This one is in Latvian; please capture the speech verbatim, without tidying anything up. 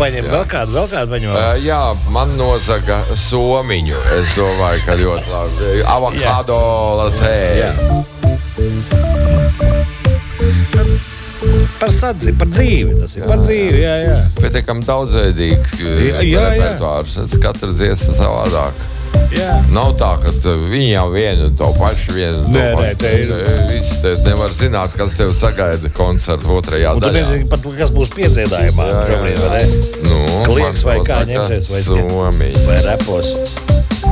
paņem vēl kādu, vēl kādu paņem. Uh, jā, man nozaga somiņu. Es domāju, ka ļoti labi. Avokado latē. Jā. Par sadzīvi, par dzīvi. Tas ir jā, par dzīvi, jā, jā. Pietiekam daudzveidīgs repertuārs. Katra dziesma savādāk. Jā. Nav tā, ka viņi jau vienu to pašu, vienu to nē, pašu. Nē, te ir. Viss te nevar zināt, kas tev sagaida koncertu otrajā un daļā. Un tu nezini pat, kas būs piedziedājumā šobrīd, vai ne? Nu, Klieks vai kā ņemsies, vai somiņi. Vai repos.